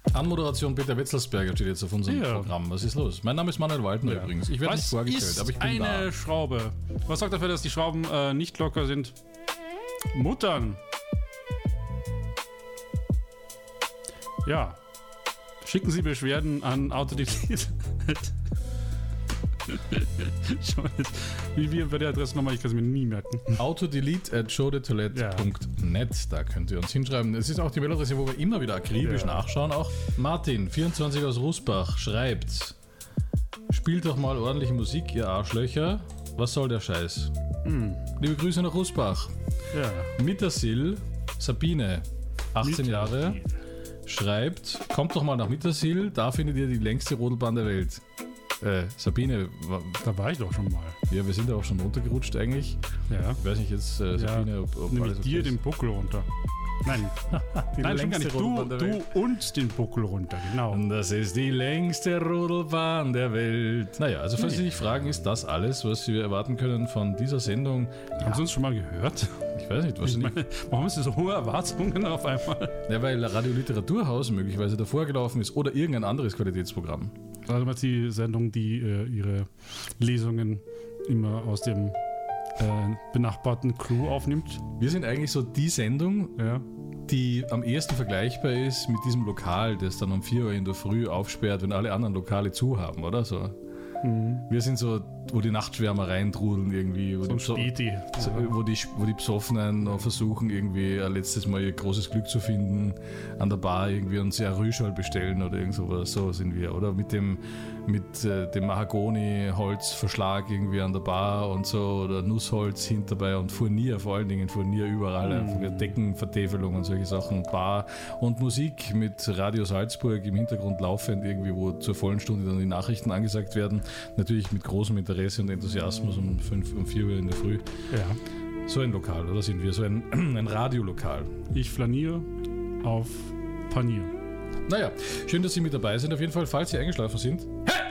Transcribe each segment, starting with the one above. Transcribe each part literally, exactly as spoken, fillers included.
Anmoderation Peter Wetzelsberger steht jetzt auf unserem Ja. Programm. Was ist los? Mein Name ist Manuel Waldner Ja. übrigens. Ich werde nicht Was vorgestellt, ist aber ich bin eine da. Schraube? Was sorgt dafür, dass die Schrauben äh, nicht locker sind? Muttern. Ja. Schicken Sie Beschwerden an Autodelete. Schau jetzt, wie wir bei der Adresse nochmal, ich kann es mir nie merken. Autodelete at showdetoilette punkt net, da könnt ihr uns hinschreiben. Es ist auch die Mailadresse, wo wir immer wieder akribisch Ja. nachschauen. Auch Martin, vierundzwanzig aus Rusbach, schreibt: Spielt doch mal ordentliche Musik, ihr Arschlöcher. Was soll der Scheiß? Hm. Liebe Grüße nach Rusbach. Ja. Mittersill, Sabine, achtzehn Mit- Jahre, schreibt: Kommt doch mal nach Mittersill, da findet ihr die längste Rodelbahn der Welt. Äh, Sabine, wa- Da war ich doch schon mal. ja, wir sind da auch schon runtergerutscht eigentlich. Ja. Ich weiß nicht jetzt, äh, Sabine, ob, ob Nämlich alles dir okay den ist. Buckel runter. Nein, Die nein, schon gar längste nicht. Du, Rodelbahn der Welt. du und den Buckel runter, genau. Und das ist die längste Rodelbahn der Welt. Naja, also falls Sie sich fragen, ist das alles, was wir erwarten können von dieser Sendung? Haben Sie uns schon mal gehört? Ich weiß nicht, Ich wahrscheinlich. meine, warum hast du so hohe Erwartungen auf einmal? Ja, weil Radio Literaturhaus möglicherweise davor gelaufen ist oder irgendein anderes Qualitätsprogramm. Also mal die Sendung, die äh, ihre Lesungen immer aus dem äh, benachbarten Crew aufnimmt. Wir sind eigentlich so die Sendung, Ja. die am ehesten vergleichbar ist mit diesem Lokal, das dann um vier Uhr in der Früh aufsperrt, wenn alle anderen Lokale zu haben, oder so? Wir sind so, wo die Nachtschwärmer reintrudeln irgendwie, wo, So die, ein Pso- Späti. so, wo, die, wo die Besoffenen noch versuchen, irgendwie ein letztes Mal ihr großes Glück zu finden an der Bar irgendwie und sehr Rüschal bestellen oder irgend sowas. So sind wir, oder? Mit dem, mit äh, dem Mahagoni-Holzverschlag irgendwie an der Bar und so, oder Nussholz hinterbei und Furnier, vor allen Dingen Furnier überall, einfach Deckenvertäfelung und solche Sachen, Bar und Musik mit Radio Salzburg im Hintergrund laufend irgendwie, wo zur vollen Stunde dann die Nachrichten angesagt werden. Natürlich mit großem Interesse und Enthusiasmus um fünf, um vier Uhr in der Früh. Ja. So ein Lokal, oder sind wir? So ein, ein Radiolokal. Ich flaniere auf Panier. Naja, schön, dass Sie mit dabei sind. Auf jeden Fall, falls Sie eingeschlafen sind,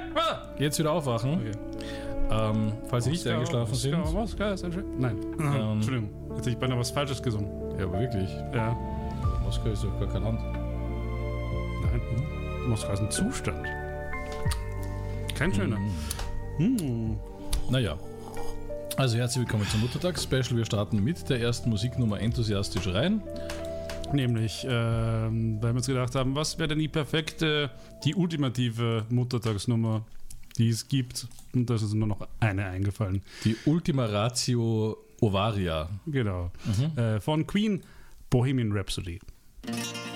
jetzt wieder aufwachen. Okay. Ähm, falls Sie nicht Oscar, eingeschlafen Oscar, sind. Oscar ist ein Schön. Nein. Ähm. Entschuldigung. Jetzt hätte ich beinahe was Falsches gesungen. Ja, aber wirklich. Ja. Moskau ist doch gar kein Land. Nein. Moskau ist ein Zustand. Kein schöner. Hm. Naja. Also herzlich willkommen zum Muttertags-Special. Wir starten mit der ersten Musiknummer enthusiastisch rein. Nämlich, ähm, weil wir uns gedacht haben, was wäre denn die perfekte, die ultimative Muttertagsnummer, die es gibt. Und da ist uns nur noch eine eingefallen. Die Ultima Ratio Ovaria. Genau. Äh, von Queen, Bohemian Rhapsody.